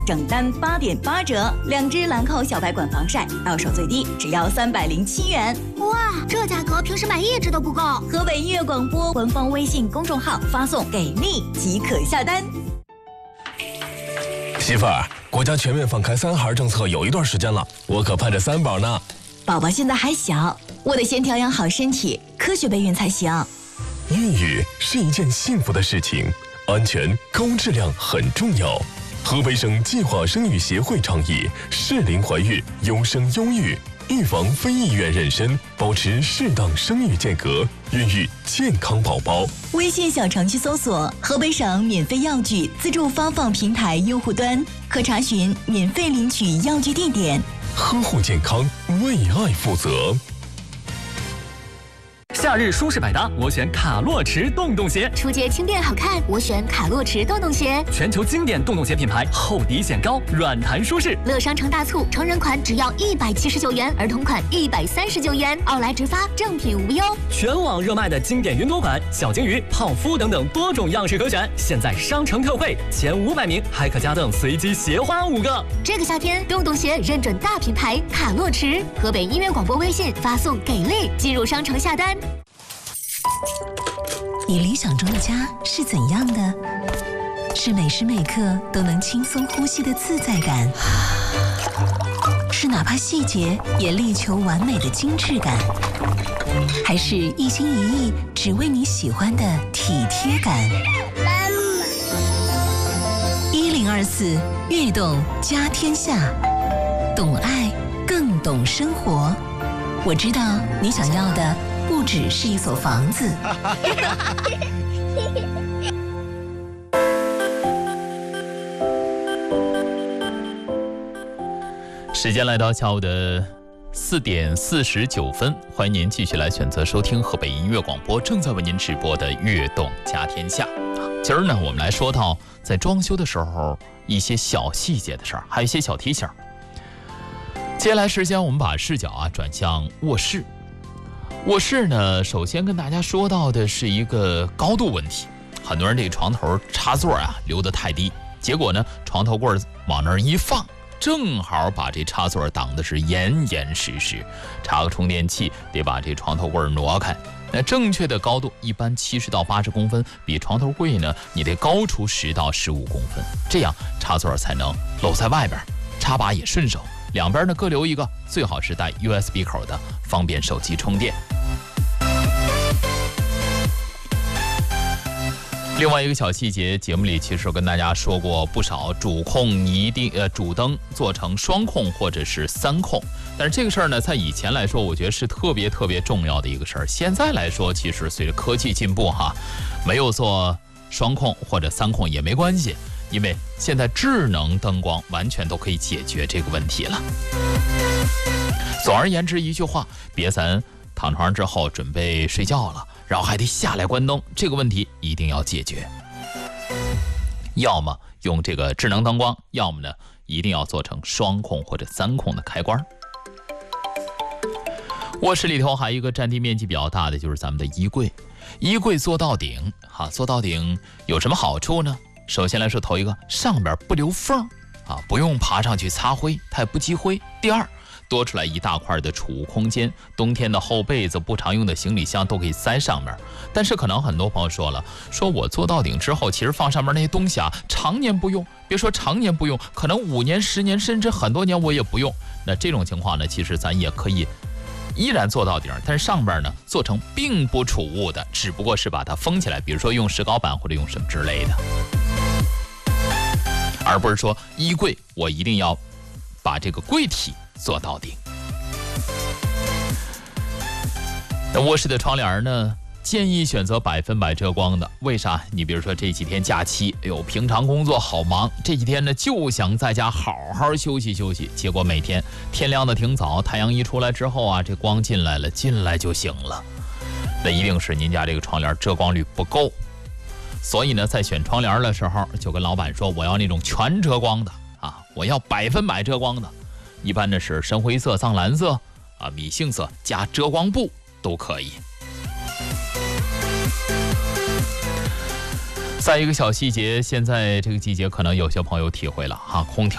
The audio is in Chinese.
整单8.8折，2支兰蔻小白管防晒，到手最低只要307元。 哇，这价格平时买1支都不够。 河北音乐广播官方微信公众号发送"给力"即可下单。 媳妇儿，国家全面放开3孩政策有一段时间了，我可盼着3宝呢。 宝宝现在还小，我得先调养好身体，科学备孕才行。 孕育是一件幸福的事情，安全高质量很重要。河北省计划生育协会倡议适龄怀孕，优生优育，预防非意愿妊娠，保持适当生育间隔，孕育健康宝宝。 微信小程序搜索河北省免费药具自助发放平台用户端，可查询免费领取药具地点。 呵护健康，为爱负责。 夏日舒适百搭，我选卡洛驰洞洞鞋。 出街轻便好看，我选卡洛驰洞洞鞋。 全球经典洞洞鞋品牌，厚底显高，软弹舒适。 乐商城大促，成人款只要179元，儿童款139元，奥莱直发，正品无忧。 全网热卖的经典云朵款、小鲸鱼、泡芙等等多种样式可选，现在商城特惠，前500名还可加赠随机鞋花5个。 这个夏天，洞洞鞋认准大品牌卡洛驰。河北音乐广播微信发送"给力"进入商城下单。 你理想中的家是怎样的？是每时每刻都能轻松呼吸的自在感，是哪怕细节也力求完美的精致感，还是一心一意只为你喜欢的体贴感？1024悦动家天下，懂爱更懂生活。我知道你想要的不只是一所房子。 时间来到下午的4点49分，欢迎您继续来选择收听河北音乐广播正在为您直播的悦动家天下。今儿呢，我们来说到在装修的时候一些小细节的事儿，还有一些小提醒。接下来时间，我们把视角转向卧室。卧室呢，首先跟大家说到的是一个高度问题。很多人这个床头插座留得太低，结果呢，床头柜往那儿一放，正好把这插座挡的是严严实实。插个充电器得把这床头柜挪开。那正确的高度一般70到80公分，比床头柜呢，你得高出10到15公分，这样插座才能露在外边，插把也顺手。两边呢各留一个，最好是带 USB 口的，方便手机充电。另外一个小细节，节目里其实跟大家说过不少，主控一定主灯做成双控或者是3控，但是这个事儿呢，在以前来说，我觉得是特别重要的一个事儿。现在来说，其实随着科技进步没有做双控或者3控也没关系。因为现在智能灯光完全都可以解决这个问题了。总而言之一句话，别咱躺床上之后准备睡觉了，然后还得下来关灯，这个问题一定要解决。要么用这个智能灯光，要么呢一定要做成双控或者3控的开关。卧室里头还有一个占地面积比较大的，就是咱们的衣柜。衣柜做到顶做到顶有什么好处呢？首先来说，头一个，上边不留缝不用爬上去擦灰，它也不积灰。第二，多出来一大块的储物空间，冬天的厚被子、不常用的行李箱都可以塞上面。但是可能很多朋友说了，说我做到顶之后，其实放上面那些东西常年不用，别说常年不用，可能5年、10年，甚至很多年我也不用。那这种情况呢，其实咱也可以依然做到顶，但是上边呢做成并不储物的，只不过是把它封起来，比如说用石膏板或者用什么之类的，而不是说衣柜我一定要把这个柜体做到顶。那卧室的窗帘呢，建议选择100%遮光的。为啥？你比如说这几天假期，平常工作好忙，这几天呢就想在家好好休息休息，结果每天天亮的挺早，太阳一出来之后这光进来了，进来就醒了，那一定是您家这个窗帘遮光率不够。所以呢，在选窗帘的时候，就跟老板说，我要那种全遮光的我要100%遮光的。一般呢是深灰色、藏蓝色米杏色加遮光布都可以。再一个小细节，现在这个季节可能有些朋友体会了空调